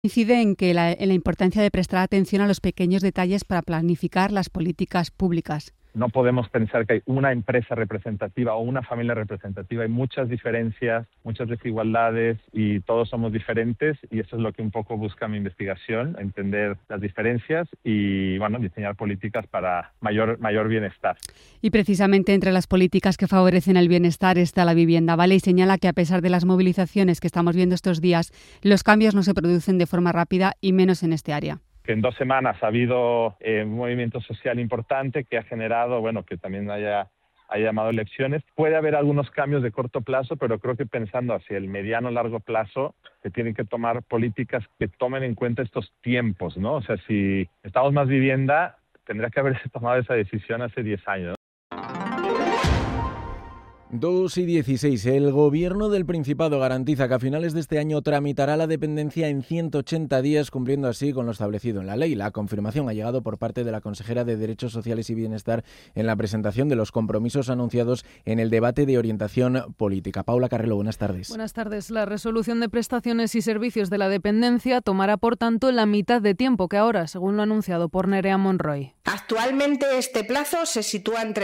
Incide en la importancia de prestar atención a los pequeños detalles para planificar las políticas públicas. No podemos pensar que hay una empresa representativa o una familia representativa. Hay muchas diferencias, muchas desigualdades y todos somos diferentes, y eso es lo que un poco busca mi investigación, entender las diferencias y diseñar políticas para mayor bienestar. Y precisamente entre las políticas que favorecen el bienestar está la vivienda, ¿vale? Y señala que a pesar de las movilizaciones que estamos viendo estos días, los cambios no se producen de forma rápida y menos en este área. Que en 2 semanas ha habido un movimiento social importante que ha generado, que también haya llamado elecciones. Puede haber algunos cambios de corto plazo, pero creo que pensando hacia el mediano o largo plazo, se tienen que tomar políticas que tomen en cuenta estos tiempos, ¿no? O sea, si necesitamos más vivienda, tendría que haberse tomado esa decisión hace 10 años, ¿no? 2:16. El Gobierno del Principado garantiza que a finales de este año tramitará la dependencia en 180 días, cumpliendo así con lo establecido en la ley. La confirmación ha llegado por parte de la consejera de Derechos Sociales y Bienestar en la presentación de los compromisos anunciados en el debate de orientación política. Paula Carrelo, buenas tardes. Buenas tardes. La resolución de prestaciones y servicios de la dependencia tomará, por tanto, la mitad de tiempo que ahora, según lo anunciado por Nerea Monroy. Actualmente este plazo se sitúa en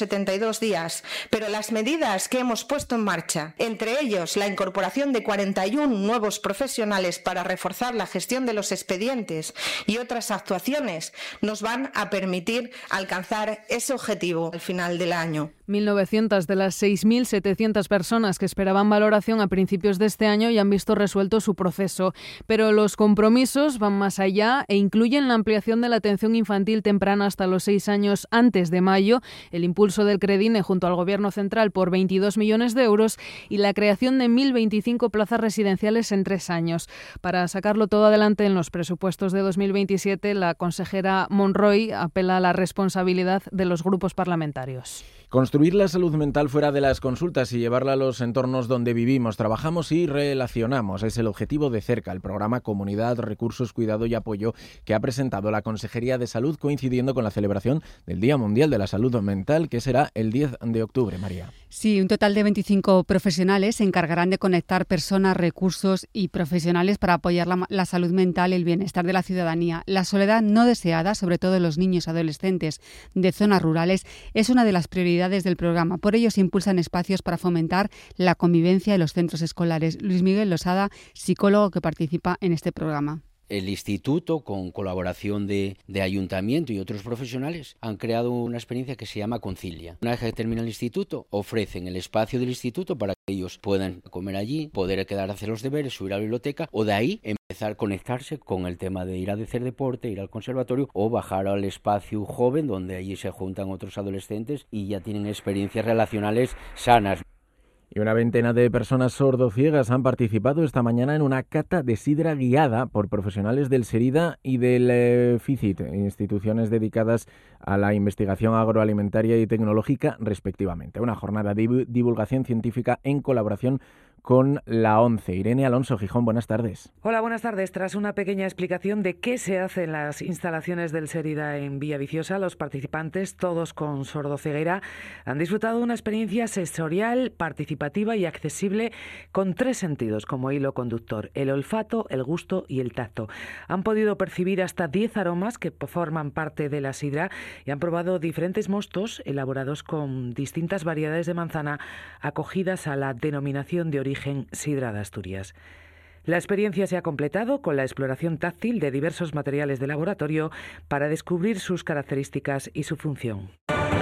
372 días, pero las medidas que hemos puesto en marcha, entre ellos la incorporación de 41 nuevos profesionales para reforzar la gestión de los expedientes y otras actuaciones, nos van a permitir alcanzar ese objetivo al final del año. 1.900 de las 6.700 personas que esperaban valoración a principios de este año ya han visto resuelto su proceso, pero los compromisos van más allá e incluyen la ampliación de la atención infantil temprana hasta los 6 años antes de mayo, el impulso del Credine junto al Gobierno central por 22 millones de euros y la creación de 1.025 plazas residenciales en 3 años. Para sacarlo todo adelante en los presupuestos de 2027, la consejera Monroy apela a la responsabilidad de los grupos parlamentarios. Construir la salud mental fuera de las consultas y llevarla a los entornos donde vivimos, trabajamos y relacionamos. Es el objetivo de CERCA, el programa Comunidad, Recursos, Cuidado y Apoyo que ha presentado la Consejería de Salud coincidiendo con la celebración del Día Mundial de la Salud Mental, que será el 10 de octubre, María. Sí, un total de 25 profesionales se encargarán de conectar personas, recursos y profesionales para apoyar la salud mental y el bienestar de la ciudadanía. La soledad no deseada, sobre todo en los niños y adolescentes de zonas rurales, es una de las prioridades del programa. Por ello se impulsan espacios para fomentar la convivencia en los centros escolares. Luis Miguel Losada, psicólogo que participa en este programa. El instituto, con colaboración de ayuntamiento y otros profesionales, han creado una experiencia que se llama Concilia. Una vez que termina el instituto, ofrecen el espacio del instituto para que ellos puedan comer allí, poder quedar a hacer los deberes, subir a la biblioteca, o de ahí empezar a conectarse con el tema de ir a hacer deporte, ir al conservatorio o bajar al espacio joven, donde allí se juntan otros adolescentes y ya tienen experiencias relacionales sanas. Y una veintena de personas sordociegas han participado esta mañana en una cata de sidra guiada por profesionales del SERIDA y del FICIT, instituciones dedicadas a la investigación agroalimentaria y tecnológica, respectivamente. Una jornada de divulgación científica en colaboración con la ONCE. Irene Alonso Gijón, buenas tardes. Hola, buenas tardes. Tras una pequeña explicación de qué se hace en las instalaciones del SERIDA en Villaviciosa, los participantes, todos con sordoceguera, han disfrutado de una experiencia sensorial, participativa y accesible con 3 sentidos como hilo conductor: el olfato, el gusto y el tacto. Han podido percibir hasta 10 aromas que forman parte de la sidra y han probado diferentes mostos elaborados con distintas variedades de manzana acogidas a la denominación de origen Sidra de Asturias. La experiencia se ha completado con la exploración táctil de diversos materiales de laboratorio para descubrir sus características y su función.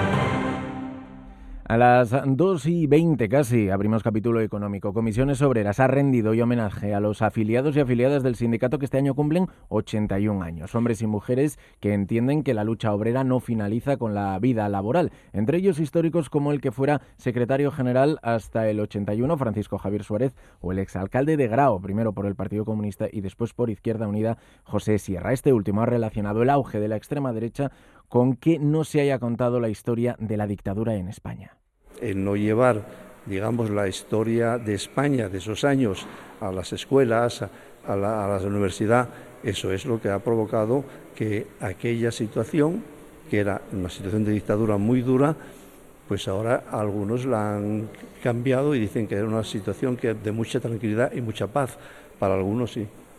A las 2:20 casi abrimos capítulo económico. Comisiones Obreras ha rendido hoy homenaje a los afiliados y afiliadas del sindicato que este año cumplen 81 años. Hombres y mujeres que entienden que la lucha obrera no finaliza con la vida laboral. Entre ellos históricos como el que fuera secretario general hasta el 81, Francisco Javier Suárez, o el exalcalde de Grao, primero por el Partido Comunista y después por Izquierda Unida, José Sierra. Este último ha relacionado el auge de la extrema derecha con que no se haya contado la historia de la dictadura en España. El no llevar, digamos, la historia de España de esos años a las escuelas, a la universidad, eso es lo que ha provocado que aquella situación, que era una situación de dictadura muy dura, pues ahora algunos la han cambiado y dicen que era una situación que de mucha tranquilidad y mucha paz. Para algunos sí.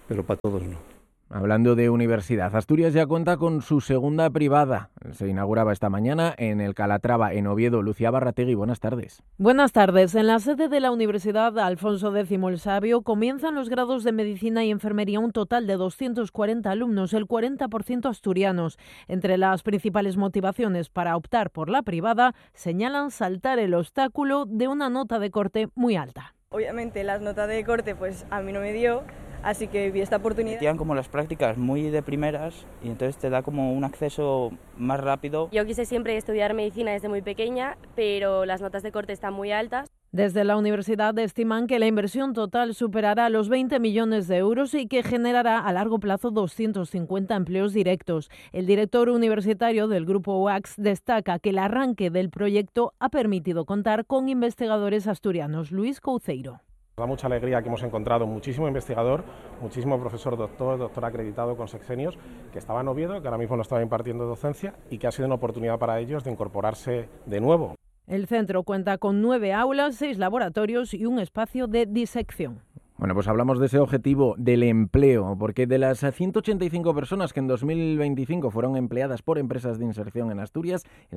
pero para todos no. Hablando de universidad, Asturias ya cuenta con su segunda privada. Se inauguraba esta mañana en el Calatrava, en Oviedo. Lucía Barrategui, buenas tardes. Buenas tardes. En la sede de la Universidad Alfonso X el Sabio comienzan los grados de Medicina y Enfermería, un total de 240 alumnos, el 40% asturianos. Entre las principales motivaciones para optar por la privada, señalan saltar el obstáculo de una nota de corte muy alta. Obviamente las notas de corte pues a mí no me dio, así que vi esta oportunidad. Tienen como las prácticas muy de primeras y entonces te da como un acceso más rápido. Yo quise siempre estudiar medicina desde muy pequeña, pero las notas de corte están muy altas. Desde la universidad estiman que la inversión total superará los 20 millones de euros y que generará a largo plazo 250 empleos directos. El director universitario del grupo UAX destaca que el arranque del proyecto ha permitido contar con investigadores asturianos. Luis Couceiro. Da mucha alegría que hemos encontrado muchísimo investigador, muchísimo profesor doctor acreditado con sexenios que estaba en Oviedo, que ahora mismo no estaba impartiendo docencia y que ha sido una oportunidad para ellos de incorporarse de nuevo. El centro cuenta con 9 aulas, 6 laboratorios y un espacio de disección. Bueno, pues hablamos de ese objetivo del empleo, porque de las 185 personas que en 2025 fueron empleadas por empresas de inserción en Asturias, el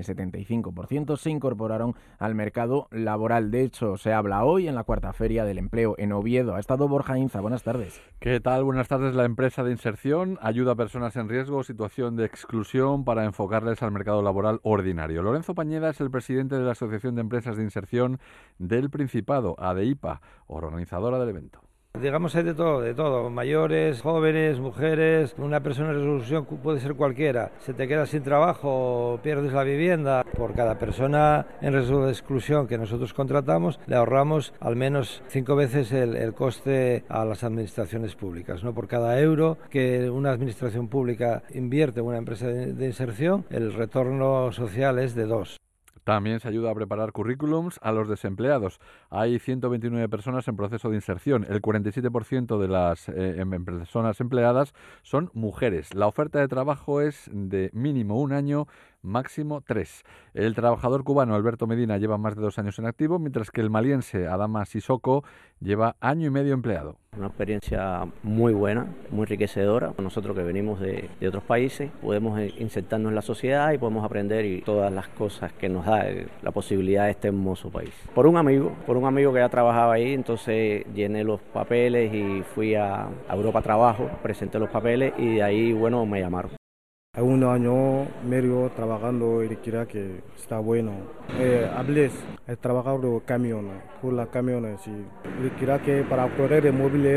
75% se incorporaron al mercado laboral. De hecho, se habla hoy en la cuarta Feria del Empleo en Oviedo. Ha estado Borja Inza. Buenas tardes. ¿Qué tal? Buenas tardes. La empresa de inserción ayuda a personas en riesgo o situación de exclusión para enfocarles al mercado laboral ordinario. Lorenzo Pañeda es el presidente de la Asociación de Empresas de Inserción del Principado, ADEIPA, organizadora del evento. Digamos, hay de todo, mayores, jóvenes, mujeres. Una persona en resolución puede ser cualquiera. Se te queda sin trabajo, pierdes la vivienda. Por cada persona en riesgo de exclusión que nosotros contratamos, le ahorramos al menos 5 veces el coste a las administraciones públicas, ¿no? Por cada euro que una administración pública invierte en una empresa de inserción, el retorno social es de 2. También se ayuda a preparar currículums a los desempleados. Hay 129 personas en proceso de inserción. El 47% de las personas empleadas son mujeres. La oferta de trabajo es de mínimo 1 año, máximo 3. El trabajador cubano Alberto Medina lleva más de 2 años en activo, mientras que el maliense Adama Sissoko lleva 1 año y medio empleado. Una experiencia muy buena, muy enriquecedora. Nosotros que venimos de otros países podemos insertarnos en la sociedad y podemos aprender y todas las cosas que nos da la posibilidad de este hermoso país. Por un amigo que ya trabajaba ahí, entonces llené los papeles y fui a Europa a trabajo, presenté los papeles y de ahí, bueno, me llamaron. Hay 1 año medio trabajando y creo que está bueno. Hablé, he trabajado camiones, por las camiones, sí. Y creo que para correr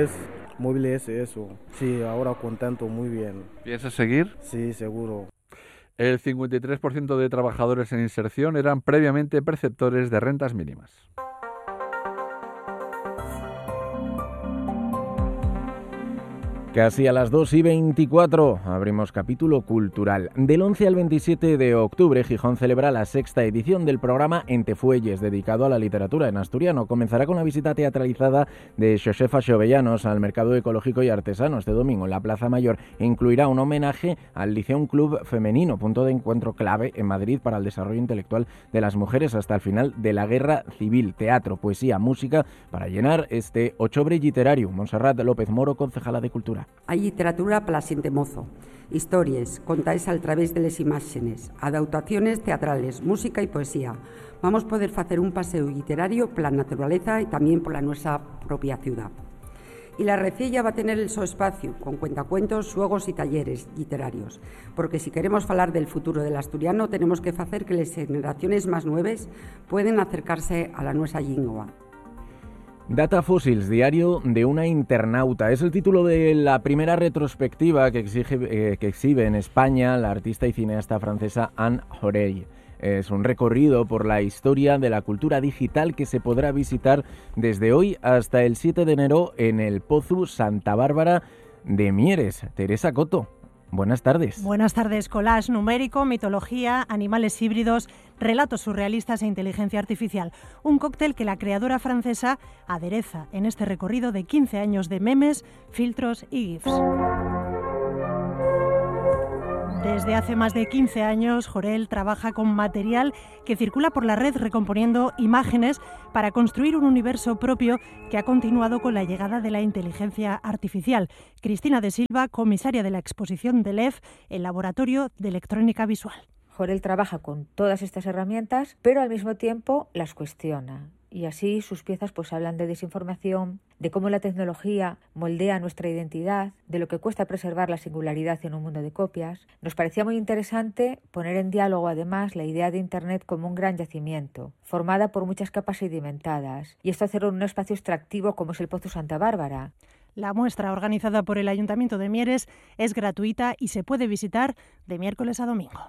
móviles eso. Sí, ahora contento, muy bien. ¿Piensas seguir? Sí, seguro. El 53% de trabajadores en inserción eran previamente perceptores de rentas mínimas. Casi a las 2:24 abrimos capítulo cultural. Del 11 al 27 de octubre, Gijón celebra la 6ª edición del programa Entefuelles, dedicado a la literatura en asturiano. Comenzará con la visita teatralizada de Josefa Xovellanos al Mercado Ecológico y Artesano este domingo en la Plaza Mayor e incluirá un homenaje al Liceum Club Femenino, punto de encuentro clave en Madrid para el desarrollo intelectual de las mujeres hasta el final de la Guerra Civil. Teatro, poesía, música para llenar este ochobre literario. Montserrat López Moro, concejala de Cultura. Hay literatura para la xente mozo, historias contadas a través de las imágenes, adaptaciones teatrales, música y poesía. Vamos a poder hacer un paseo literario por la naturaleza y también por la nuestra propia ciudad. Y la Recella va a tener el su espacio, con cuentacuentos, juegos y talleres literarios, porque si queremos hablar del futuro del asturiano, tenemos que hacer que las generaciones más nuevas puedan acercarse a la nuestra lengua. Data Fossils, diario de una internauta. Es el título de la primera retrospectiva que exhibe en España la artista y cineasta francesa Anne Horey. Es un recorrido por la historia de la cultura digital que se podrá visitar desde hoy hasta el 7 de enero en el Pozu Santa Bárbara de Mieres. Teresa Coto. Buenas tardes. Buenas tardes. Collage numérico, mitología, animales híbridos, relatos surrealistas e inteligencia artificial. Un cóctel que la creadora francesa adereza en este recorrido de 15 años de memes, filtros y GIFs. Desde hace más de 15 años, Jorel trabaja con material que circula por la red recomponiendo imágenes para construir un universo propio que ha continuado con la llegada de la inteligencia artificial. Cristina de Silva, comisaria de la exposición del EF, el Laboratorio de Electrónica Visual. Jorel trabaja con todas estas herramientas, pero al mismo tiempo las cuestiona. Y así sus piezas pues hablan de desinformación, de cómo la tecnología moldea nuestra identidad, de lo que cuesta preservar la singularidad en un mundo de copias. Nos parecía muy interesante poner en diálogo además la idea de Internet como un gran yacimiento, formada por muchas capas sedimentadas, y esto hacerlo en un espacio extractivo como es el Pozo Santa Bárbara. La muestra, organizada por el Ayuntamiento de Mieres, es gratuita y se puede visitar de miércoles a domingo.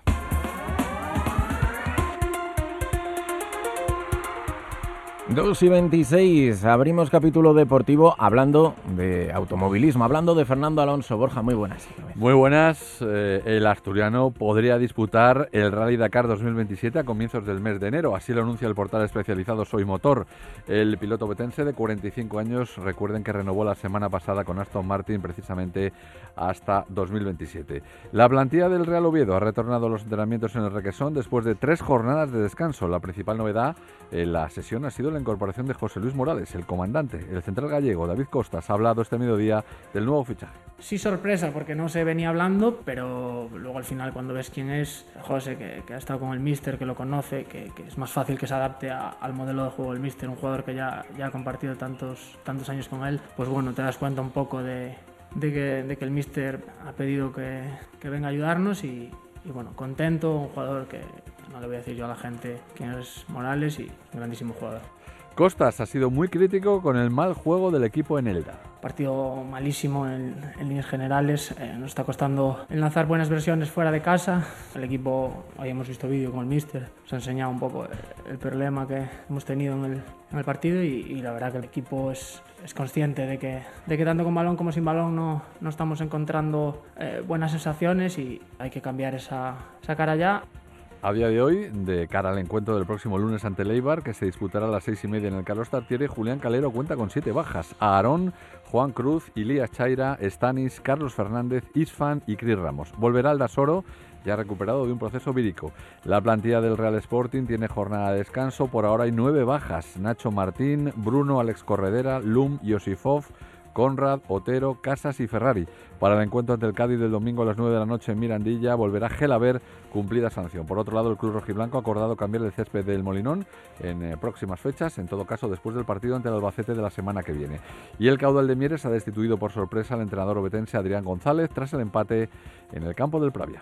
2:26, abrimos capítulo deportivo hablando de automovilismo, hablando de Fernando Alonso. Borja, muy buenas. Muy buenas. El asturiano podría disputar el Rally Dakar 2027 a comienzos del mes de enero, así lo anuncia el portal especializado Soy Motor. El piloto betense de 45 años, recuerden que renovó la semana pasada con Aston Martin precisamente hasta 2027. La plantilla del Real Oviedo ha retornado a los entrenamientos en el Requesón después de 3 jornadas de descanso. La principal novedad en la sesión ha sido la incorporación de José Luis Morales, el comandante. El central gallego David Costas ha hablado este mediodía del nuevo fichaje. Sí, sorpresa, porque no se venía hablando, pero luego al final cuando ves quién es José, que ha estado con el míster, que lo conoce, que es más fácil que se adapte al modelo de juego del míster, un jugador que ya ha compartido tantos años con él, pues bueno, te das cuenta un poco de que el míster ha pedido que venga a ayudarnos y bueno, contento, un jugador que no le voy a decir yo a la gente quién es Morales y un grandísimo jugador. Costas ha sido muy crítico con el mal juego del equipo en Elda. Partido malísimo en líneas generales, nos está costando enlazar buenas versiones fuera de casa. El equipo, hoy hemos visto vídeo con el míster, nos ha enseñado un poco el problema que hemos tenido en el partido y la verdad que el equipo es consciente de que tanto con balón como sin balón no estamos encontrando buenas sensaciones y hay que cambiar esa cara ya. A día de hoy, de cara al encuentro del próximo lunes ante el Eibar, que se disputará a las 6:30 en el Carlos Tartiere, Julián Calero cuenta con 7 bajas. Aarón, Juan Cruz, Ilías Chaira, Stanis, Carlos Fernández, Isfan y Cris Ramos. Volverá Aldasoro, ya recuperado de un proceso vírico. La plantilla del Real Sporting tiene jornada de descanso. Por ahora hay 9 bajas. Nacho Martín, Bruno, Alex Corredera, Lum, Josifov, Conrad, Otero, Casas y Ferrari. Para el encuentro ante el Cádiz del domingo a las 9 de la noche en Mirandilla volverá Gelaber, cumplida sanción. Por otro lado, el club rojiblanco ha acordado cambiar el césped del Molinón en próximas fechas, en todo caso después del partido ante el Albacete de la semana que viene. Y el Caudal de Mieres ha destituido por sorpresa al entrenador obetense Adrián González tras el empate en el campo del Pravia.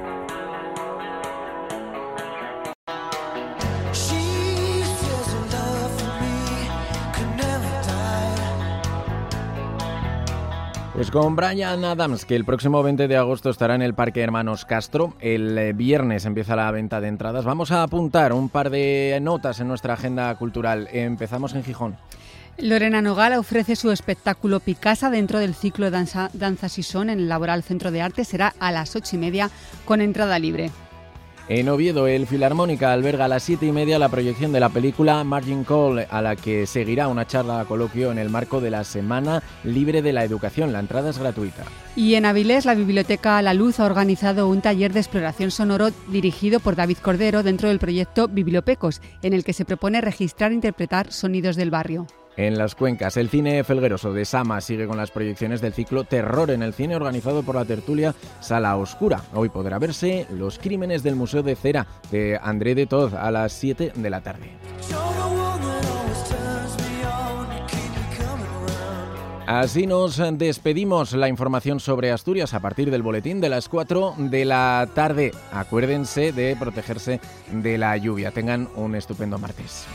Pues con Bryan Adams, que el próximo 20 de agosto estará en el Parque Hermanos Castro. El viernes empieza la venta de entradas. Vamos a apuntar un par de notas en nuestra agenda cultural. Empezamos en Gijón. Lorena Nogala ofrece su espectáculo Picasa dentro del ciclo Danzas y Son en el Laboral Centro de Arte. Será a las 8:30 con entrada libre. En Oviedo, el Filarmónica alberga a las 7:30 la proyección de la película Margin Call, a la que seguirá una charla coloquio en el marco de la Semana Libre de la Educación. La entrada es gratuita. Y en Avilés, la Biblioteca La Luz ha organizado un taller de exploración sonoro dirigido por David Cordero dentro del proyecto Bibliopecos, en el que se propone registrar e interpretar sonidos del barrio. En Las Cuencas, el cine Felgueroso de Sama sigue con las proyecciones del ciclo Terror en el cine organizado por la tertulia Sala Oscura. Hoy podrá verse Los Crímenes del Museo de Cera de André de Toz a las 7 de la tarde. Así nos despedimos. La información sobre Asturias a partir del boletín de las 4 de la tarde. Acuérdense de protegerse de la lluvia. Tengan un estupendo martes.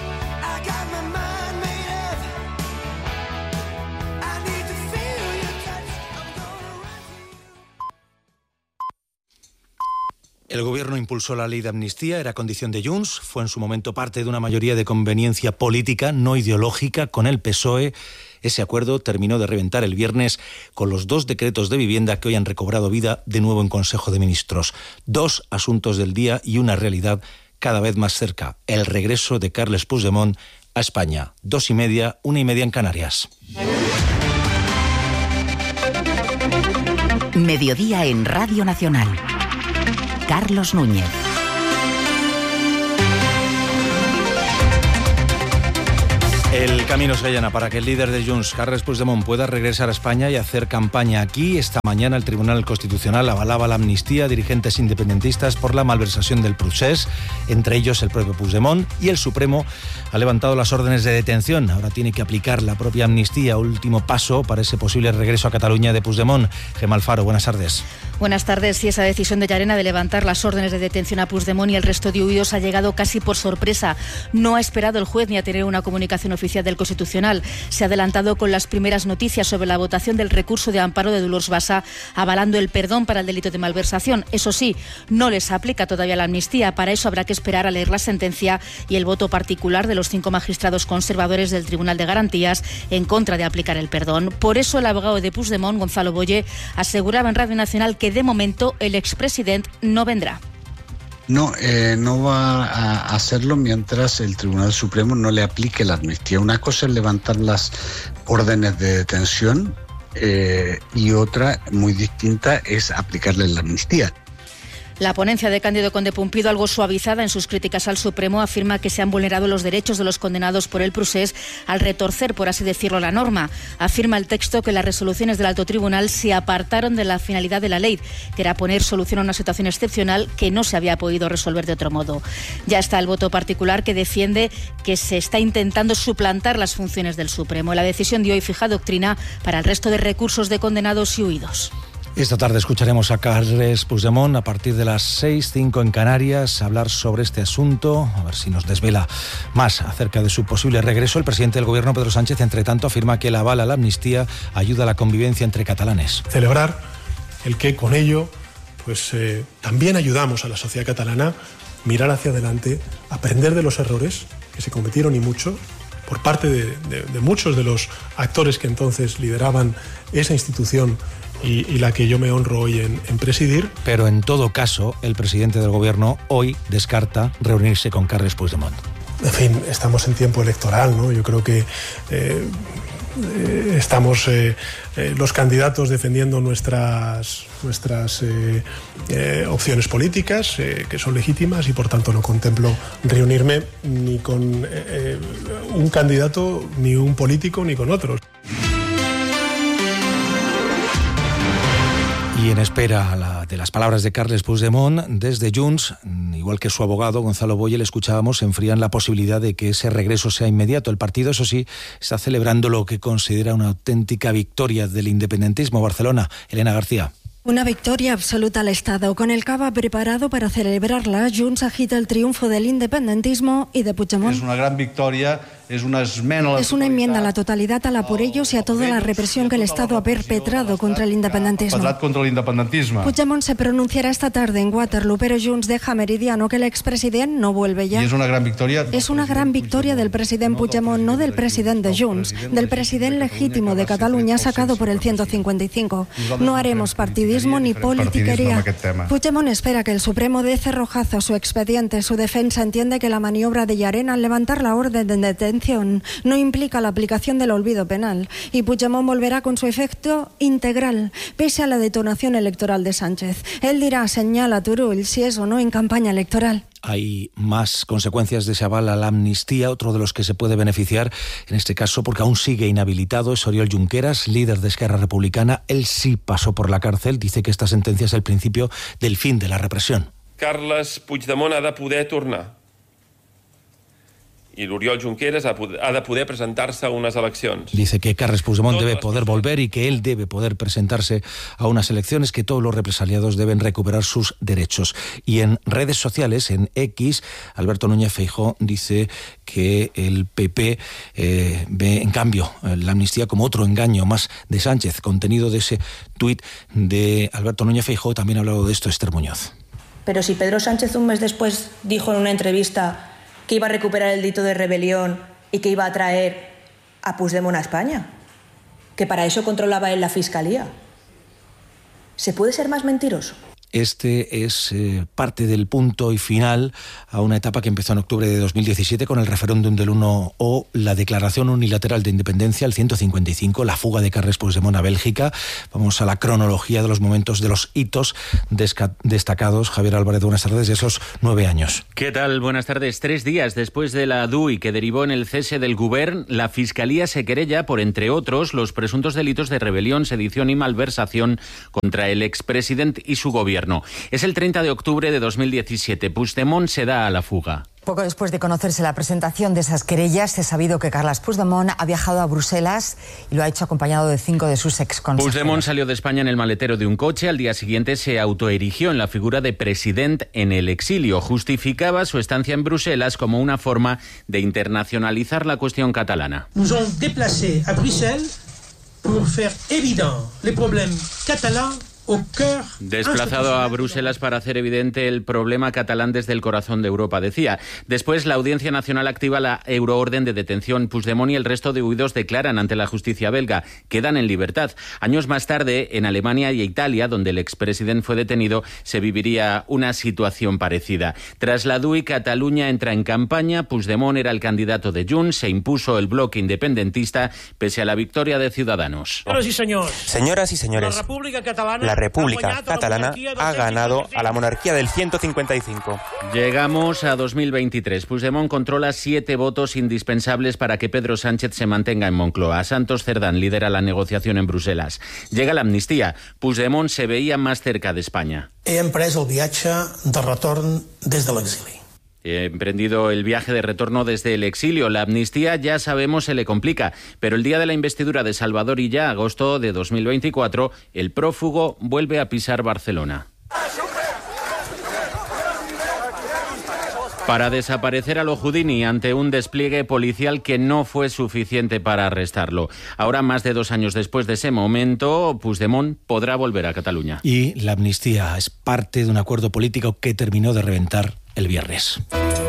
El Gobierno impulsó la ley de amnistía, era condición de Junts, fue en su momento parte de una mayoría de conveniencia política, no ideológica, con el PSOE. Ese acuerdo terminó de reventar el viernes con los 2 decretos de vivienda que hoy han recobrado vida de nuevo en Consejo de Ministros. 2 asuntos del día y una realidad cada vez más cerca, el regreso de Carles Puigdemont a España. 2:30, 1:30 en Canarias. Mediodía en Radio Nacional. Carlos Núñez. El camino se allana para que el líder de Junts, Carles Puigdemont, pueda regresar a España y hacer campaña aquí. Esta mañana el Tribunal Constitucional avalaba la amnistía a dirigentes independentistas por la malversación del procés, entre ellos el propio Puigdemont, y el Supremo ha levantado las órdenes de detención. Ahora tiene que aplicar la propia amnistía, último paso para ese posible regreso a Cataluña de Puigdemont. Gemma Alfaro, buenas tardes. Buenas tardes. Y esa decisión de Llarena de levantar las órdenes de detención a Puigdemont y el resto de huidos ha llegado casi por sorpresa. No ha esperado el juez ni a tener una comunicación oficial del Constitucional. Se ha adelantado con las primeras noticias sobre la votación del recurso de amparo de Dolors Bassa, avalando el perdón para el delito de malversación. Eso sí, no les aplica todavía la amnistía. Para eso habrá que esperar a leer la sentencia y el voto particular de los 5 magistrados conservadores del Tribunal de Garantías en contra de aplicar el perdón. Por eso el abogado de Puigdemont, Gonzalo Boye, aseguraba en Radio Nacional que de momento el expresidente no vendrá. No va a hacerlo mientras el Tribunal Supremo no le aplique la amnistía. Una cosa es levantar las órdenes de detención y otra, muy distinta, es aplicarle la amnistía. La ponencia de Cándido Conde Pumpido, algo suavizada en sus críticas al Supremo, afirma que se han vulnerado los derechos de los condenados por el procés al retorcer, por así decirlo, la norma. Afirma el texto que las resoluciones del Alto Tribunal se apartaron de la finalidad de la ley, que era poner solución a una situación excepcional que no se había podido resolver de otro modo. Ya está el voto particular que defiende que se está intentando suplantar las funciones del Supremo. La decisión de hoy fija doctrina para el resto de recursos de condenados y huidos. Esta tarde escucharemos a Carles Puigdemont a partir de las 6:05 en Canarias hablar sobre este asunto, a ver si nos desvela más acerca de su posible regreso. El presidente del Gobierno, Pedro Sánchez, entre tanto, afirma que el aval a la amnistía ayuda a la convivencia entre catalanes. Celebrar el que con ello también ayudamos a la sociedad catalana a mirar hacia adelante, aprender de los errores que se cometieron y mucho por parte de muchos de los actores que entonces lideraban esa institución y la que yo me honro hoy en presidir. Pero en todo caso, el presidente del Gobierno hoy descarta reunirse con Carles Puigdemont. En fin, estamos en tiempo electoral, ¿no? Yo creo que estamos los candidatos defendiendo nuestras opciones políticas, que son legítimas, y por tanto no contemplo reunirme ni con un candidato, ni un político, ni con otros. Y en espera de las palabras de Carles Puigdemont, desde Junts, igual que su abogado Gonzalo Boye, le escuchábamos, se enfrían la posibilidad de que ese regreso sea inmediato. El partido, eso sí, está celebrando lo que considera una auténtica victoria del independentismo. Barcelona, Elena García. Una victoria absoluta al Estado. Con el cava preparado para celebrarla, Junts agita el triunfo del independentismo y de Puigdemont. Es una gran victoria. Es una enmienda a la totalidad a la por ellos y a toda la represión que el Estado ha perpetrado contra el independentismo. Puigdemont se pronunciará esta tarde en Waterloo, pero Junts deja meridiano que el expresidente no vuelve ya. Y es una gran victoria. Es una gran victoria del presidente Puigdemont, no del presidente de Junts, del presidente legítimo de Cataluña sacado por el 155. No haremos partidismo ni politiquería. Puigdemont espera que el Supremo dé cerrojazo a su expediente. Su defensa entiende que la maniobra de Llarena al levantar la orden de detención no implica la aplicación del olvido penal y Puigdemont volverá con su efecto integral, pese a la detonación electoral de Sánchez. Él dirá, señala a Turull, si es o no en campaña electoral. Hay más consecuencias de ese aval a la amnistía. Otro de los que se puede beneficiar, en este caso porque aún sigue inhabilitado, es Oriol Junqueras, líder de Esquerra Republicana. Él sí pasó por la cárcel. Dice que esta sentencia es el principio del fin de la represión. Carles Puigdemont ha de poder tornar. I l'Oriol Junqueras ha de poder presentar-se a unes eleccions. Dice que Carles Puigdemont debe poder volver y que él debe poder presentarse a unas elecciones, que todos los represaliados deben recuperar sus derechos. Y en redes sociales, en X, Alberto Núñez Feijóo dice que el PP ve, en cambio, la amnistía como otro engaño más de Sánchez. Contenido de ese tuit de Alberto Núñez Feijóo. También ha hablado de esto Esther Muñoz. Pero si Pedro Sánchez un mes después dijo en una entrevista que iba a recuperar el delito de rebelión y que iba a traer a Puigdemont a España, que para eso controlaba él la Fiscalía. ¿Se puede ser más mentiroso? Este es parte del punto y final a una etapa que empezó en octubre de 2017 con el referéndum del 1 o la declaración unilateral de independencia, el 155, la fuga de Carles Puigdemont a Bélgica. Vamos a la cronología de los momentos, de los hitos destacados. Javier Álvarez, buenas tardes, de esos 9 años. ¿Qué tal? Buenas tardes. 3 días después de la DUI que derivó en el cese del Govern, la Fiscalía se querella por, entre otros, los presuntos delitos de rebelión, sedición y malversación contra el expresidente y su gobierno. Es el 30 de octubre de 2017. Puigdemont se da a la fuga. Poco después de conocerse la presentación de esas querellas, se ha sabido que Carles Puigdemont ha viajado a Bruselas y lo ha hecho acompañado de 5 de sus exconsejeros. Puigdemont salió de España en el maletero de un coche. Al día siguiente se autoerigió en la figura de presidente en el exilio. Justificaba su estancia en Bruselas como una forma de internacionalizar la cuestión catalana. Nos hemos desplazado a Bruselas para hacer evidente los problemas catalanes. Desplazado a Bruselas para hacer evidente el problema catalán desde el corazón de Europa, decía. Después, la Audiencia Nacional activa la euroorden de detención. Puigdemont y el resto de huidos declaran ante la justicia belga. Quedan en libertad. Años más tarde, en Alemania y Italia, donde el expresidente fue detenido, se viviría una situación parecida. Tras la DUI, Cataluña entra en campaña. Puigdemont era el candidato de Junts. Se impuso el bloque independentista pese a la victoria de Ciudadanos. Señoras y señores, la República Catalana ha ganado a la monarquía del 155. Llegamos a 2023. Puigdemont controla 7 votos indispensables para que Pedro Sánchez se mantenga en Moncloa. Santos Cerdán lidera la negociación en Bruselas. Llega la amnistía. Puigdemont se veía más cerca de España. He emprès el viatge de retorn des de l'exili. He emprendido el viaje de retorno desde el exilio. La amnistía, ya sabemos, se le complica, pero el día de la investidura de Salvador Illa, agosto de 2024, el prófugo vuelve a pisar Barcelona. Para desaparecer a lo Houdini ante un despliegue policial que no fue suficiente para arrestarlo. Ahora, más de 2 años después de ese momento, Puigdemont podrá volver a Cataluña. Y la amnistía es parte de un acuerdo político que terminó de reventar el viernes.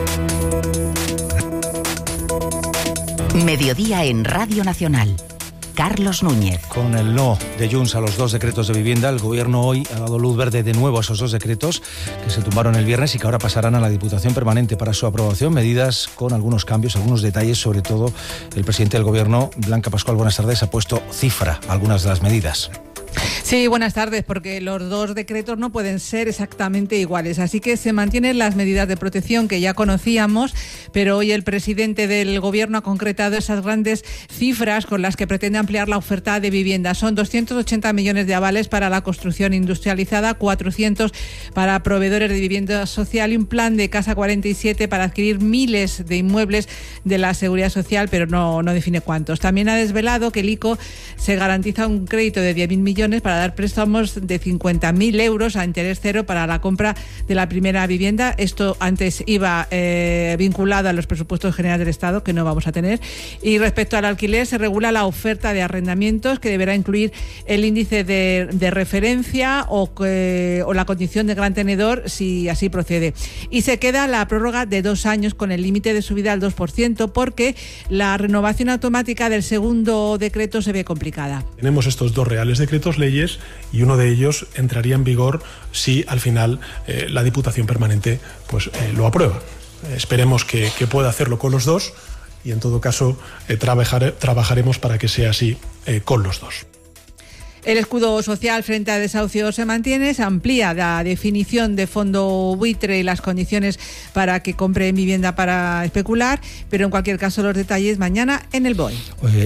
Mediodía en Radio Nacional. Carlos Núñez. Con el no de Junts a los 2 decretos de vivienda, el Gobierno hoy ha dado luz verde de nuevo a esos 2 decretos que se tumbaron el viernes y que ahora pasarán a la Diputación Permanente para su aprobación. Medidas con algunos cambios, algunos detalles, sobre todo el presidente del Gobierno, Blanca Pascual, buenas tardes, ha puesto cifra a algunas de las medidas. Sí, buenas tardes, porque los 2 decretos no pueden ser exactamente iguales, así que se mantienen las medidas de protección que ya conocíamos, pero hoy el presidente del Gobierno ha concretado esas grandes cifras con las que pretende ampliar la oferta de vivienda. Son 280 millones de avales para la construcción industrializada, 400 para proveedores de vivienda social y un plan de Casa 47 para adquirir miles de inmuebles de la Seguridad Social, pero no define cuántos. También ha desvelado que el ICO se garantiza un crédito de 10.000 millones para dar préstamos de 50.000 euros a interés cero para la compra de la primera vivienda. Esto antes iba vinculado a los presupuestos generales del Estado, que no vamos a tener. Y respecto al alquiler, se regula la oferta de arrendamientos, que deberá incluir el índice de referencia o la condición de gran tenedor, si así procede. Y se queda la prórroga de 2 años con el límite de subida al 2%, porque la renovación automática del segundo decreto se ve complicada. Tenemos estos 2 reales decretos leyes y uno de ellos entraría en vigor si al final la Diputación Permanente lo aprueba. Esperemos que pueda hacerlo con los 2 y en todo caso trabajaremos para que sea así con los 2. El escudo social frente a desahucios se mantiene, se amplía la definición de fondo buitre y las condiciones para que compren vivienda para especular, pero en cualquier caso los detalles mañana en el BOE.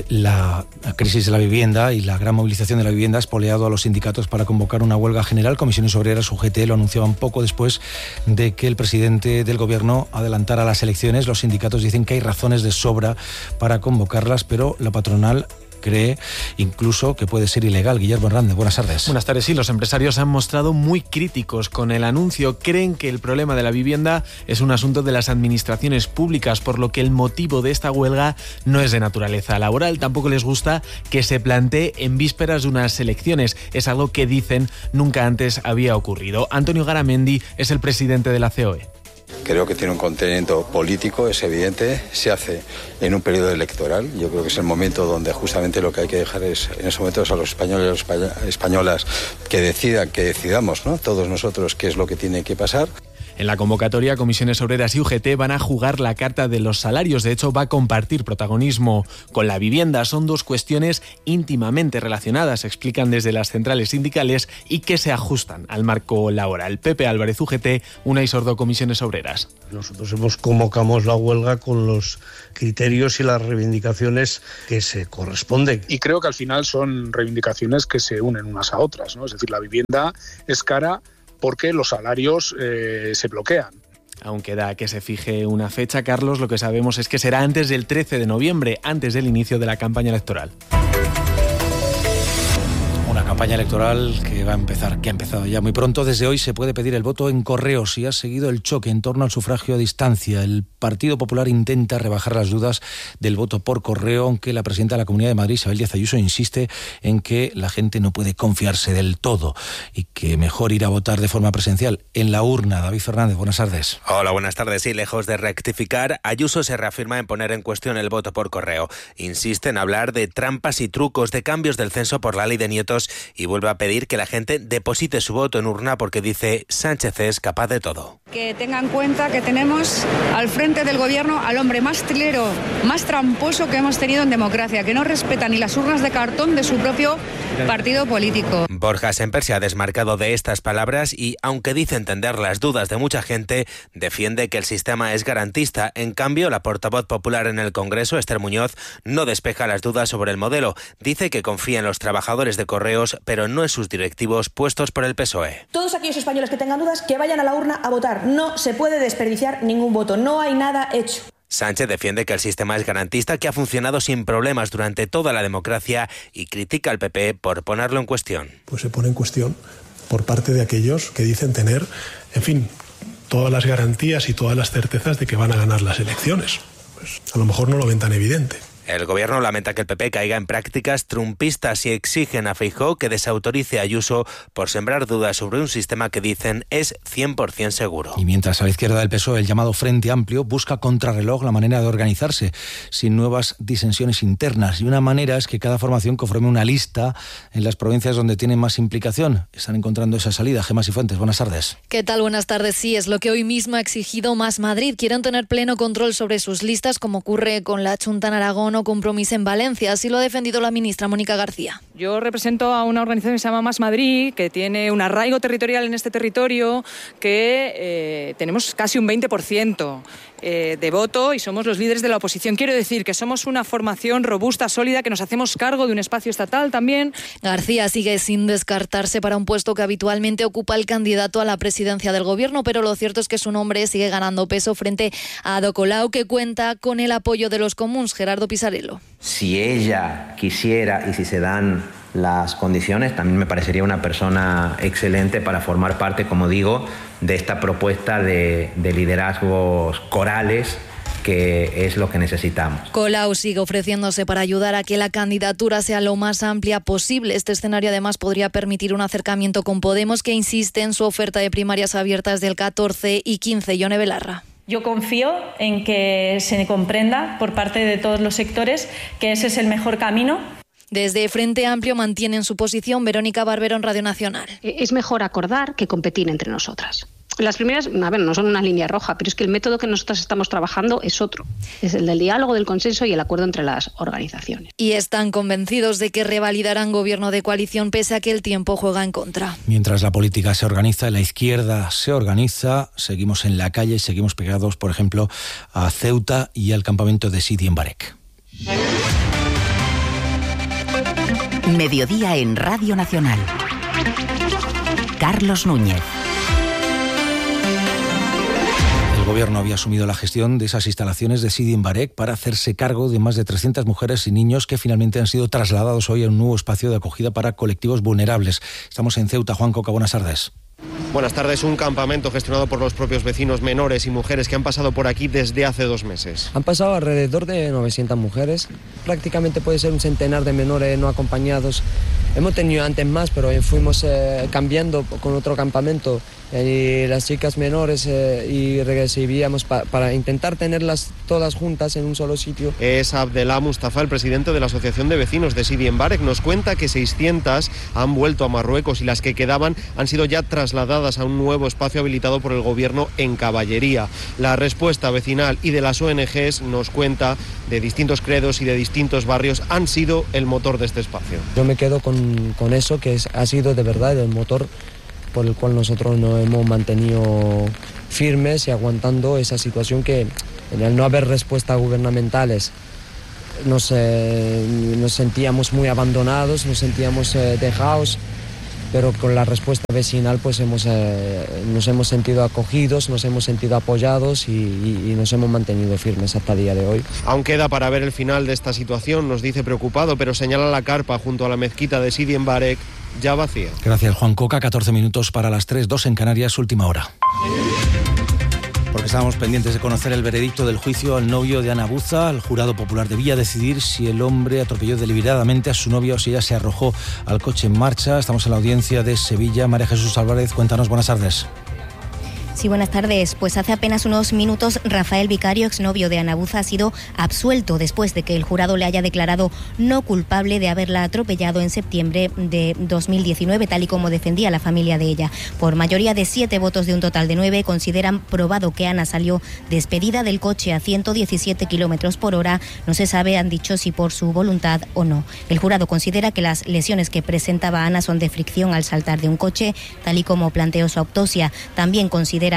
La crisis de la vivienda y la gran movilización de la vivienda ha espoleado a los sindicatos para convocar una huelga general. Comisiones Obreras, UGT, lo anunciaban poco después de que el presidente del Gobierno adelantara las elecciones. Los sindicatos dicen que hay razones de sobra para convocarlas, pero la patronal cree incluso que puede ser ilegal. Guillermo Hernández, buenas tardes. Buenas tardes. Sí, los empresarios se han mostrado muy críticos con el anuncio. Creen que el problema de la vivienda es un asunto de las administraciones públicas, por lo que el motivo de esta huelga no es de naturaleza laboral. Tampoco les gusta que se plantee en vísperas de unas elecciones. Es algo que dicen nunca antes había ocurrido. Antonio Garamendi es el presidente de la COE. creo que tiene un contenido político, es evidente, se hace en un periodo electoral. Yo creo que es el momento donde justamente lo que hay que dejar es, en ese momento, a los españoles y españolas que decidamos, ¿no?, todos nosotros qué es lo que tiene que pasar. En la convocatoria, Comisiones Obreras y UGT van a jugar la carta de los salarios. De hecho, va a compartir protagonismo con la vivienda. Son dos cuestiones íntimamente relacionadas, explican desde las centrales sindicales, y que se ajustan al marco laboral. Pepe Álvarez, UGT, Unai Sordo, Comisiones Obreras. Nosotros convocamos la huelga con los criterios y las reivindicaciones que se corresponden. Y creo que al final son reivindicaciones que se unen unas a otras, ¿no? Es decir, la vivienda es cara porque los salarios se bloquean. Aún queda que se fije una fecha, Carlos. Lo que sabemos es que será antes del 13 de noviembre, antes del inicio de la campaña electoral. Una campaña electoral que ha empezado ya muy pronto. Desde hoy se puede pedir el voto en correo si has seguido el choque en torno al sufragio a distancia. El Partido Popular intenta rebajar las dudas del voto por correo, aunque la presidenta de la Comunidad de Madrid, Isabel Díaz Ayuso, insiste en que la gente no puede confiarse del todo y que mejor ir a votar de forma presencial en la urna. David Fernández, buenas tardes. Hola, buenas tardes. Sí, lejos de rectificar, Ayuso se reafirma en poner en cuestión el voto por correo. Insiste en hablar de trampas y trucos, de cambios del censo por la ley de nietos, y vuelve a pedir que la gente deposite su voto en urna porque dice Sánchez es capaz de todo. Que tengan en cuenta que tenemos al frente del gobierno al hombre más trilero, más tramposo que hemos tenido en democracia, que no respeta ni las urnas de cartón de su propio partido político. Borja Semper se ha desmarcado de estas palabras y, aunque dice entender las dudas de mucha gente, defiende que el sistema es garantista. En cambio, la portavoz popular en el Congreso, Esther Muñoz, no despeja las dudas sobre el modelo. Dice que confía en los trabajadores de Correos, pero no en sus directivos puestos por el PSOE. Todos aquellos españoles que tengan dudas, que vayan a la urna a votar. No se puede desperdiciar ningún voto, no hay nada hecho. Sánchez defiende que el sistema es garantista, que ha funcionado sin problemas durante toda la democracia, y critica al PP por ponerlo en cuestión. Pues se pone en cuestión por parte de aquellos que dicen tener, en fin, todas las garantías y todas las certezas de que van a ganar las elecciones. Pues a lo mejor no lo ven tan evidente. El gobierno lamenta que el PP caiga en prácticas trumpistas y exigen a Feijóo que desautorice a Ayuso por sembrar dudas sobre un sistema que dicen es 100% seguro. Y mientras a la izquierda del PSOE el llamado Frente Amplio busca contrarreloj la manera de organizarse sin nuevas disensiones internas, y una manera es que cada formación conforme una lista en las provincias donde tienen más implicación. Están encontrando esa salida. Gemma Sifuentes, buenas tardes. ¿Qué tal? Buenas tardes. Sí, es lo que hoy mismo ha exigido Más Madrid. Quieren tener pleno control sobre sus listas, como ocurre con la Chunta en Aragón o Compromís en Valencia. Así lo ha defendido la ministra Mónica García. Yo represento a una organización que se llama Más Madrid, que tiene un arraigo territorial en este territorio, que tenemos casi un 20% de voto y somos los líderes de la oposición. Quiero decir que somos una formación robusta, sólida, que nos hacemos cargo de un espacio estatal también. García sigue sin descartarse para un puesto que habitualmente ocupa el candidato a la presidencia del gobierno, pero lo cierto es que su nombre sigue ganando peso frente a Ada Colau, que cuenta con el apoyo de los comuns. Gerardo Pisarello. Si ella quisiera y si se dan las condiciones, también me parecería una persona excelente para formar parte, como digo, de esta propuesta de liderazgos corales, que es lo que necesitamos. Colau sigue ofreciéndose para ayudar a que la candidatura sea lo más amplia posible. Este escenario además podría permitir un acercamiento con Podemos, que insiste en su oferta de primarias abiertas del 14 y 15. Yone Belarra. Yo confío en que se comprenda por parte de todos los sectores que ese es el mejor camino. Desde Frente Amplio mantienen su posición. Verónica Barbero en Radio Nacional. Es mejor acordar que competir entre nosotras. Las primeras, no son una línea roja, pero es que el método que nosotras estamos trabajando es otro. Es el del diálogo, del consenso y el acuerdo entre las organizaciones. Y están convencidos de que revalidarán gobierno de coalición pese a que el tiempo juega en contra. Mientras la política se organiza, la izquierda se organiza, seguimos en la calle y seguimos pegados, por ejemplo, a Ceuta y al campamento de Sidi en Barek. Mediodía en Radio Nacional. Carlos Núñez. El gobierno había asumido la gestión de esas instalaciones de Sidi en Barek para hacerse cargo de más de 300 mujeres y niños que finalmente han sido trasladados hoy a un nuevo espacio de acogida para colectivos vulnerables. Estamos en Ceuta. Juan Coca, buenas tardes. Buenas tardes. Un campamento gestionado por los propios vecinos, menores y mujeres que han pasado por aquí desde hace 2 meses. Han pasado alrededor de 900 mujeres, prácticamente puede ser un centenar de menores no acompañados Hemos tenido antes más, pero fuimos cambiando con otro campamento y las chicas menores y recibíamos para intentar tenerlas todas juntas en un solo sitio. Es Abdelá Mustafa, el presidente de la Asociación de Vecinos de Sidi Mbarek. Nos cuenta que 600 han vuelto a Marruecos y las que quedaban han sido ya trasladadas a un nuevo espacio habilitado por el gobierno en Caballería. La respuesta vecinal y de las ONGs, nos cuenta, de distintos credos y de distintos barrios, han sido el motor de este espacio. Yo me quedo con eso, que ha sido de verdad el motor por el cual nosotros nos hemos mantenido firmes y aguantando esa situación, que en el no haber respuestas gubernamentales nos sentíamos muy abandonados, nos sentíamos dejados, pero con la respuesta vecinal pues nos hemos sentido acogidos, nos hemos sentido apoyados y nos hemos mantenido firmes hasta el día de hoy. Aún queda para ver el final de esta situación, nos dice preocupado, pero señala la carpa junto a la mezquita de Sidi Mbarek ya vacía. Gracias, Juan Coca. 14 minutos para las 3, 2 en Canarias, última hora. Porque estábamos pendientes de conocer el veredicto del juicio al novio de Ana Buza. El jurado popular debía decidir si el hombre atropelló deliberadamente a su novia o si ella se arrojó al coche en marcha. Estamos en la audiencia de Sevilla. María Jesús Álvarez, cuéntanos, buenas tardes. Sí, buenas tardes. Pues hace apenas unos minutos Rafael Vicario, exnovio de Ana Buza, ha sido absuelto después de que el jurado le haya declarado no culpable de haberla atropellado en septiembre de 2019, tal y como defendía la familia de ella. Por mayoría de 7 votos de un total de 9, consideran probado que Ana salió despedida del coche a 117 kilómetros por hora. No se sabe, han dicho, si por su voluntad o no. El jurado considera que las lesiones que presentaba Ana son de fricción al saltar de un coche, tal y como planteó su autopsia. También considera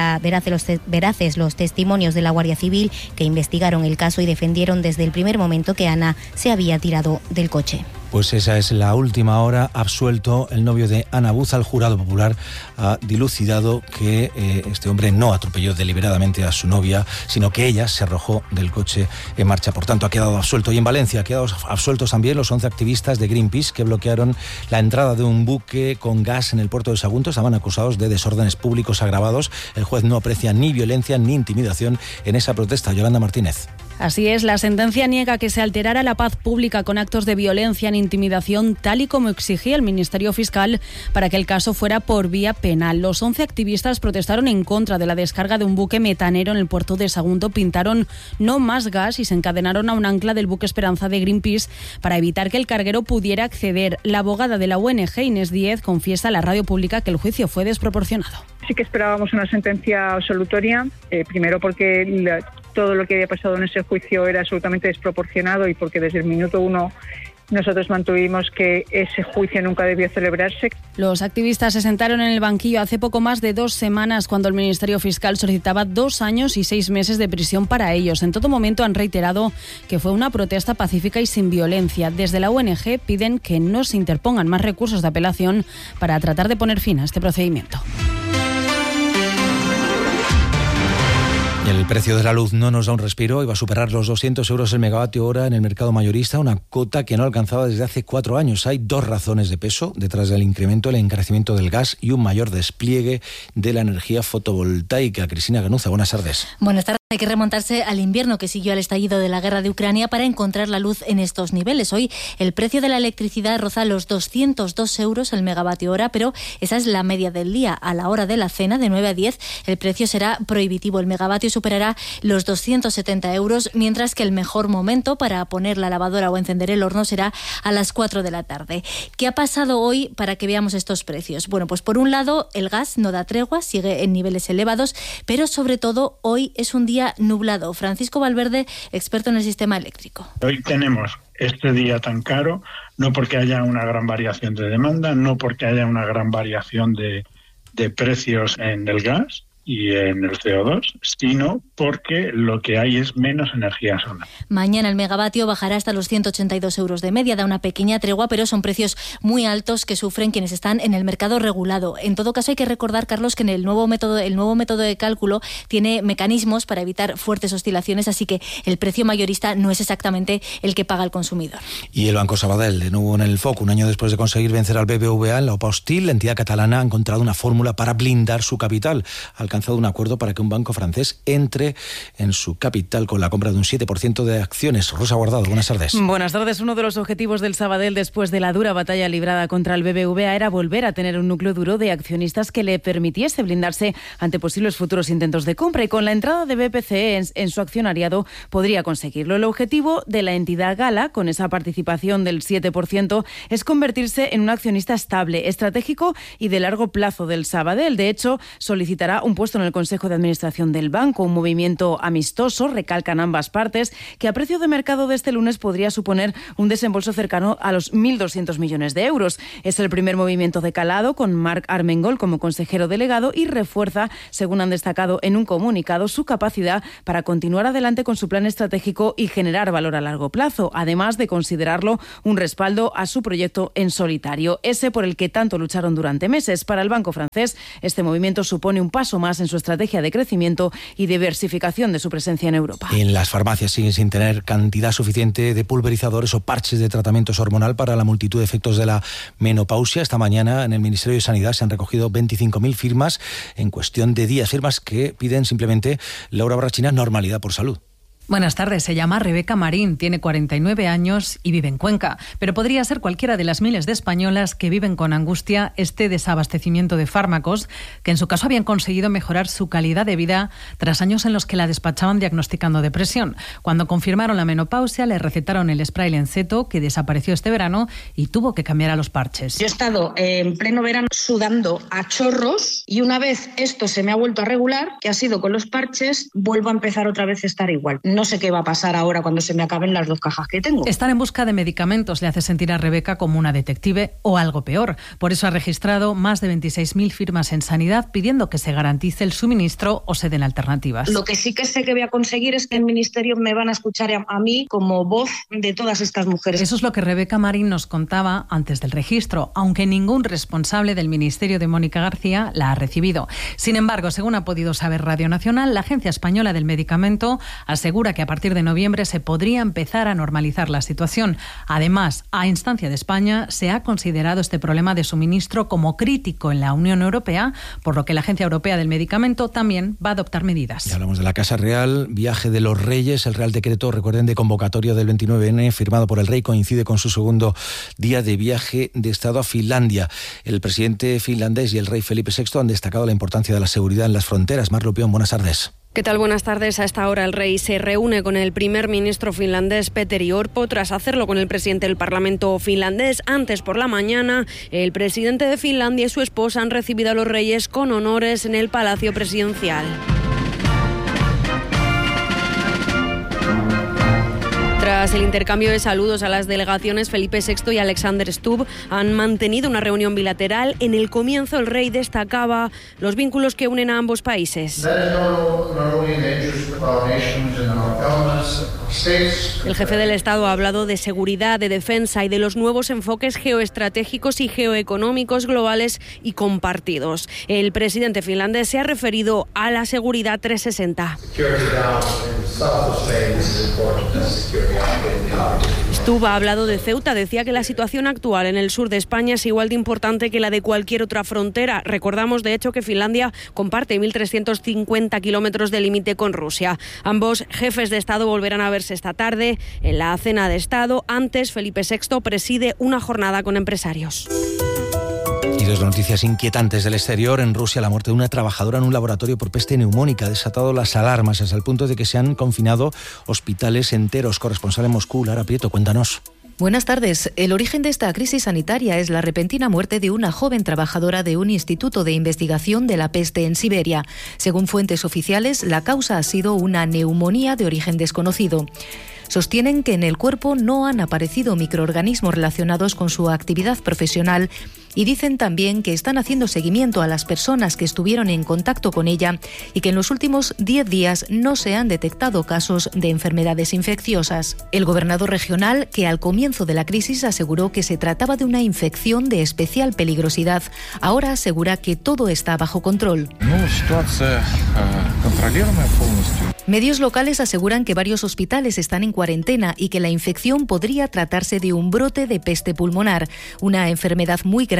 veraces los testimonios de la Guardia Civil, que investigaron el caso y defendieron desde el primer momento que Ana se había tirado del coche. Pues esa es la última hora. Absuelto el novio de Ana Buza. El jurado popular ha dilucidado que este hombre no atropelló deliberadamente a su novia, sino que ella se arrojó del coche en marcha. Por tanto, ha quedado absuelto. Y en Valencia ha quedado absueltos también los 11 activistas de Greenpeace que bloquearon la entrada de un buque con gas en el puerto de Sagunto. Estaban acusados de desórdenes públicos agravados. El juez no aprecia ni violencia ni intimidación en esa protesta. Yolanda Martínez. Así es, la sentencia niega que se alterara la paz pública con actos de violencia ni intimidación, tal y como exigía el Ministerio Fiscal para que el caso fuera por vía penal. Los 11 activistas protestaron en contra de la descarga de un buque metanero en el puerto de Sagunto, pintaron no más gas y se encadenaron a un ancla del buque Esperanza de Greenpeace para evitar que el carguero pudiera acceder. La abogada de la ONG, Inés Díez, confiesa a la radio pública que el juicio fue desproporcionado. Sí que esperábamos una sentencia absolutoria, primero porque todo lo que había pasado en ese juicio era absolutamente desproporcionado y porque desde el minuto 1 nosotros mantuvimos que ese juicio nunca debió celebrarse. Los activistas se sentaron en el banquillo hace poco más de 2 semanas cuando el Ministerio Fiscal solicitaba 2 años y 6 meses de prisión para ellos. En todo momento han reiterado que fue una protesta pacífica y sin violencia. Desde la ONG piden que no se interpongan más recursos de apelación para tratar de poner fin a este procedimiento. El precio de la luz no nos da un respiro y va a superar los 200 euros el megavatio hora en el mercado mayorista, una cota que no alcanzaba desde hace 4 años. Hay 2 razones de peso detrás del incremento, el encarecimiento del gas y un mayor despliegue de la energía fotovoltaica. Cristina Ganuza, buenas tardes. Buenas tardes. Hay que remontarse al invierno que siguió al estallido de la guerra de Ucrania para encontrar la luz en estos niveles. Hoy el precio de la electricidad roza los 202 euros el megavatio hora, pero esa es la media del día. A la hora de la cena, de 9 a 10, el precio será prohibitivo. El megavatio superará los 270 euros, mientras que el mejor momento para poner la lavadora o encender el horno será a las 4 de la tarde. ¿Qué ha pasado hoy para que veamos estos precios? Bueno, pues por un lado, el gas no da tregua, sigue en niveles elevados, pero sobre todo hoy es un día nublado. Francisco Valverde, experto en el sistema eléctrico. Hoy tenemos este día tan caro, no porque haya una gran variación de demanda, no porque haya una gran variación de precios en el gas y en el CO2, sino porque lo que hay es menos energía solar. Mañana el megavatio bajará hasta los 182 euros de media, da una pequeña tregua, pero son precios muy altos que sufren quienes están en el mercado regulado. En todo caso, hay que recordar, Carlos, que en el nuevo método de cálculo tiene mecanismos para evitar fuertes oscilaciones, así que el precio mayorista no es exactamente el que paga el consumidor. Y el Banco Sabadell, de nuevo en el foco, un año después de conseguir vencer al BBVA en la OPA hostil, la entidad catalana ha encontrado una fórmula para blindar su capital, alcanzando alcanzado un acuerdo para que un banco francés entre en su capital con la compra de un 7% de acciones. Rosa Guardado, buenas tardes. Buenas tardes. Uno de los objetivos del Sabadell después de la dura batalla librada contra el BBVA era volver a tener un núcleo duro de accionistas que le permitiese blindarse ante posibles futuros intentos de compra, y con la entrada de BPCE en su accionariado podría conseguirlo. El objetivo de la entidad gala, con esa participación del 7%, es convertirse en un accionista estable, estratégico y de largo plazo del Sabadell. De hecho, solicitará un puesto en el Consejo de Administración del banco, un movimiento amistoso, recalcan ambas partes, que a precio de mercado de este lunes podría suponer un desembolso cercano a los 1.200 millones de euros. Es el primer movimiento de calado, con Marc Armengol como consejero delegado, y refuerza, según han destacado en un comunicado, su capacidad para continuar adelante con su plan estratégico y generar valor a largo plazo, además de considerarlo un respaldo a su proyecto en solitario, ese por el que tanto lucharon durante meses. Para el banco francés, este movimiento supone un paso más en su estrategia de crecimiento y diversificación de su presencia en Europa. En las farmacias siguen sin tener cantidad suficiente de pulverizadores o parches de tratamientos hormonal para la multitud de efectos de la menopausia. Esta mañana en el Ministerio de Sanidad se han recogido 25.000 firmas en cuestión de días, firmas que piden simplemente, Laura Brachina, normalidad por salud. Buenas tardes, se llama Rebeca Marín, tiene 49 años y vive en Cuenca, pero podría ser cualquiera de las miles de españolas que viven con angustia este desabastecimiento de fármacos, que en su caso habían conseguido mejorar su calidad de vida tras años en los que la despachaban diagnosticando depresión. Cuando confirmaron la menopausia, le recetaron el spray Lenceto, que desapareció este verano y tuvo que cambiar a los parches. Yo he estado en pleno verano sudando a chorros, y una vez esto se me ha vuelto a regular, que ha sido con los parches, vuelvo a empezar otra vez a estar igual. No sé qué va a pasar ahora cuando se me acaben las 2 cajas que tengo. Estar en busca de medicamentos le hace sentir a Rebeca como una detective, o algo peor. Por eso ha registrado más de 26.000 firmas en Sanidad pidiendo que se garantice el suministro o se den alternativas. Lo que sí que sé que voy a conseguir es que el Ministerio me van a escuchar a mí como voz de todas estas mujeres. Eso es lo que Rebeca Marín nos contaba antes del registro, aunque ningún responsable del Ministerio de Mónica García la ha recibido. Sin embargo, según ha podido saber Radio Nacional, la Agencia Española del Medicamento asegura que a partir de noviembre se podría empezar a normalizar la situación. Además, a instancia de España, se ha considerado este problema de suministro como crítico en la Unión Europea, por lo que la Agencia Europea del Medicamento también va a adoptar medidas. Ya hablamos de la Casa Real, viaje de los Reyes, el Real Decreto, recuerden, de convocatoria del 29N, firmado por el Rey, coincide con su segundo día de viaje de Estado a Finlandia. El presidente finlandés y el Rey Felipe VI han destacado la importancia de la seguridad en las fronteras. Mar Lupión, buenas tardes. ¿Qué tal? Buenas tardes. A esta hora el rey se reúne con el primer ministro finlandés Petteri Orpo, tras hacerlo con el presidente del Parlamento finlandés. Antes, por la mañana, el presidente de Finlandia y su esposa han recibido a los reyes con honores en el Palacio Presidencial. Tras el intercambio de saludos a las delegaciones, Felipe VI y Alexander Stubb han mantenido una reunión bilateral. En el comienzo, el rey destacaba los vínculos que unen a ambos países. El jefe del Estado ha hablado de seguridad, de defensa y de los nuevos enfoques geoestratégicos y geoeconómicos globales y compartidos. El presidente finlandés se ha referido a la seguridad 360. Stubb ha hablado de Ceuta. Decía que la situación actual en el sur de España es igual de importante que la de cualquier otra frontera. Recordamos, de hecho, que Finlandia comparte 1.350 kilómetros de límite con Rusia. Ambos jefes de Estado volverán a verse esta tarde en la cena de Estado. Antes, Felipe VI preside una jornada con empresarios. Y dos noticias inquietantes del exterior. En Rusia, la muerte de una trabajadora en un laboratorio por peste neumónica ha desatado las alarmas hasta el punto de que se han confinado hospitales enteros. Corresponsal en Moscú, Lara Prieto, cuéntanos. Buenas tardes. El origen de esta crisis sanitaria es la repentina muerte de una joven trabajadora de un instituto de investigación de la peste en Siberia. Según fuentes oficiales, la causa ha sido una neumonía de origen desconocido. Sostienen que en el cuerpo no han aparecido microorganismos relacionados con su actividad profesional y dicen también que están haciendo seguimiento a las personas que estuvieron en contacto con ella y que en los últimos 10 días no se han detectado casos de enfermedades infecciosas. El gobernador regional, que al comienzo de la crisis aseguró que se trataba de una infección de especial peligrosidad, ahora asegura que todo está bajo control. Medios locales aseguran que varios hospitales están en cuarentena y que la infección podría tratarse de un brote de peste pulmonar, una enfermedad muy grave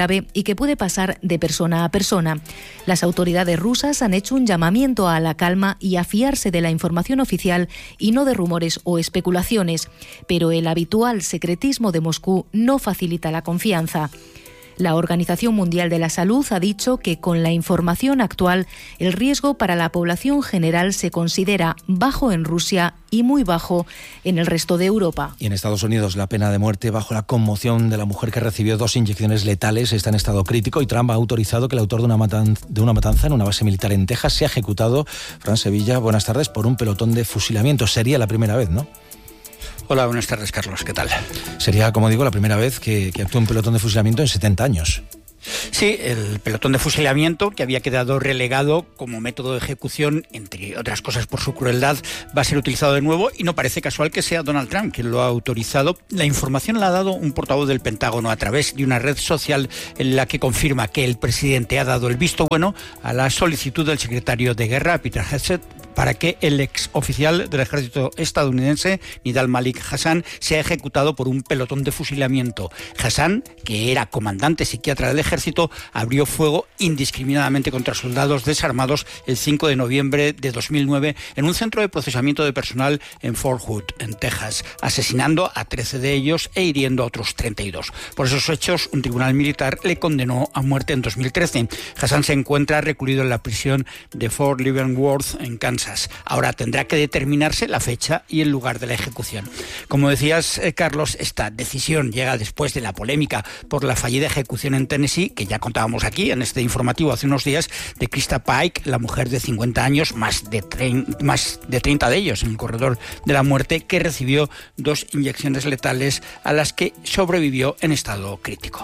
grave y que puede pasar de persona a persona. Las autoridades rusas han hecho un llamamiento a la calma y a fiarse de la información oficial y no de rumores o especulaciones, pero el habitual secretismo de Moscú no facilita la confianza. La Organización Mundial de la Salud ha dicho que con la información actual el riesgo para la población general se considera bajo en Rusia y muy bajo en el resto de Europa. Y en Estados Unidos la pena de muerte bajo la conmoción de la mujer que recibió 2 inyecciones letales está en estado crítico y Trump ha autorizado que el autor de una matanza en una base militar en Texas sea ejecutado. Fran Sevilla, buenas tardes, por un pelotón de fusilamiento. Sería la primera vez, ¿no? Hola, buenas tardes, Carlos. ¿Qué tal? Sería, como digo, la primera vez que actúa un pelotón de fusilamiento en 70 años. Sí, el pelotón de fusilamiento, que había quedado relegado como método de ejecución, entre otras cosas por su crueldad, va a ser utilizado de nuevo y no parece casual que sea Donald Trump quien lo ha autorizado. La información la ha dado un portavoz del Pentágono a través de una red social en la que confirma que el presidente ha dado el visto bueno a la solicitud del secretario de Guerra, Peter Hegseth, para que el ex oficial del ejército estadounidense, Nidal Malik Hasan, sea ejecutado por un pelotón de fusilamiento. Hasan, que era comandante psiquiatra del ejército, abrió fuego indiscriminadamente contra soldados desarmados el 5 de noviembre de 2009 en un centro de procesamiento de personal en Fort Hood, en Texas, asesinando a 13 de ellos e hiriendo a otros 32. Por esos hechos, un tribunal militar le condenó a muerte en 2013. Hasan se encuentra recluido en la prisión de Fort Leavenworth, en Kansas. Ahora tendrá que determinarse la fecha y el lugar de la ejecución. Como decías, Carlos, esta decisión llega después de la polémica por la fallida ejecución en Tennessee, que ya contábamos aquí en este informativo hace unos días, de Krista Pike, la mujer de 50 años, más de 30 de ellos en el corredor de la muerte, que recibió 2 inyecciones letales a las que sobrevivió en estado crítico.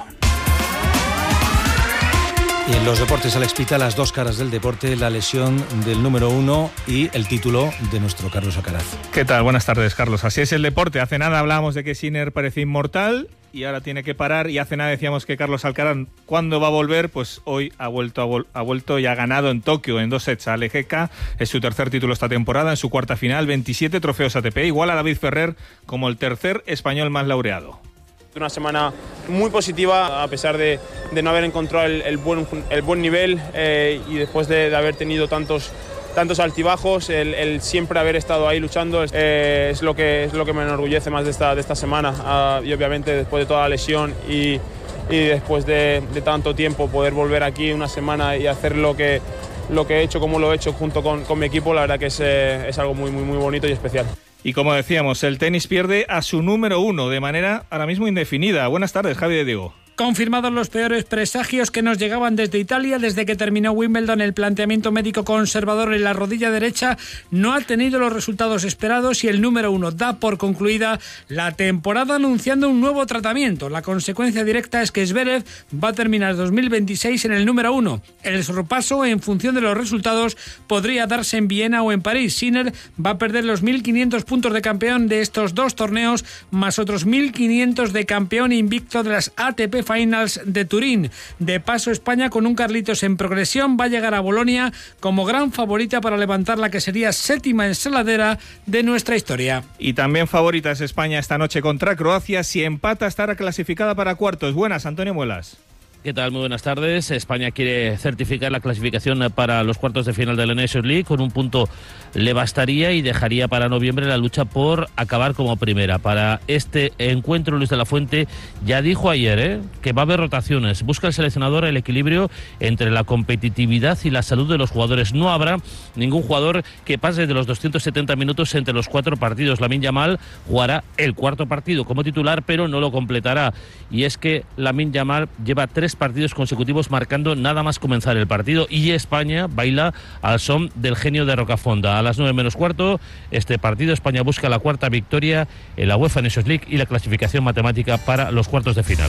Y en los deportes, Alex Pita, las 2 caras del deporte, la lesión del número 1 y el título de nuestro Carlos Alcaraz. ¿Qué tal? Buenas tardes, Carlos. Así es el deporte. Hace nada hablábamos de que Sinner parecía inmortal y ahora tiene que parar, y hace nada decíamos que Carlos Alcaraz, ¿cuándo va a volver? Pues hoy ha vuelto y ha ganado en Tokio en 2 sets a Lejeka. Es su tercer título esta temporada, en su cuarta final, 27 trofeos ATP, igual a David Ferrer como el tercer español más laureado. Una semana muy positiva, a pesar de no haber encontrado el buen nivel y después de haber tenido tantos altibajos, el siempre haber estado ahí luchando es lo que me enorgullece más de esta semana. Y obviamente después de toda la lesión y después de tanto tiempo, poder volver aquí una semana y hacer lo que he hecho, como lo he hecho junto con mi equipo, la verdad que es algo muy, muy, muy bonito y especial. Y como decíamos, el tenis pierde a su número 1 de manera ahora mismo indefinida. Buenas tardes, Javi de Diego. Confirmados los peores presagios que nos llegaban desde Italia. Desde que terminó Wimbledon, el planteamiento médico conservador en la rodilla derecha no ha tenido los resultados esperados y el número 1 da por concluida la temporada anunciando un nuevo tratamiento. La consecuencia directa es que Zverev va a terminar 2026 en el número 1. El sorpaso, en función de los resultados, podría darse en Viena o en París. Sinner va a perder los 1.500 puntos de campeón de estos 2 torneos, más otros 1.500 de campeón invicto de las ATP Finals de Turín. De paso, España, con un Carlitos en progresión, va a llegar a Bolonia como gran favorita para levantar la que sería 7ª ensaladera de nuestra historia. Y también favorita es España esta noche contra Croacia. Si empata, estará clasificada para cuartos. Buenas, Antonio Muelas. ¿Qué tal? Muy buenas tardes. España quiere certificar la clasificación para los cuartos de final de la Nations League. Con un punto le bastaría y dejaría para noviembre la lucha por acabar como primera. Para este encuentro, Luis de la Fuente ya dijo ayer que va a haber rotaciones. Busca el seleccionador el equilibrio entre la competitividad y la salud de los jugadores. No habrá ningún jugador que pase de los 270 minutos entre los 4 partidos. Lamine Yamal jugará el 4º partido como titular, pero no lo completará. Y es que Lamine Yamal lleva 3 partidos consecutivos marcando nada más comenzar el partido, y España baila al son del genio de Rocafonda. A las 9 menos cuarto, este partido, España busca la 4ª victoria en la UEFA Nations League y la clasificación matemática para los cuartos de final.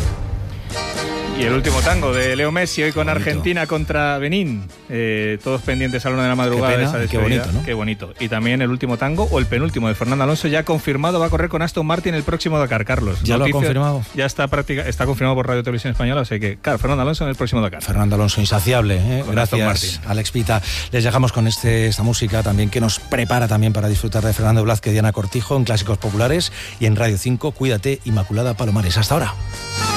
Y el último tango de Leo Messi hoy con Argentina contra Benín. Todos pendientes a la 1 de la madrugada de esa despedida. Qué bonito, ¿no? Qué bonito. Y también el último tango, o el penúltimo, de Fernando Alonso, ya confirmado, va a correr con Aston Martin el próximo Dakar, Carlos. ¿Ya Noticia, lo ha confirmado? Ya está confirmado por Radio Televisión Española, así que, claro, Fernando Alonso en el próximo Dakar. Fernando Alonso, insaciable. Gracias, Alex Pita. Les dejamos con esta música también que nos prepara también para disfrutar de Fernando Blázquez, Diana Cortijo en Clásicos Populares y en Radio 5. Cuídate, Inmaculada Palomares. Hasta ahora.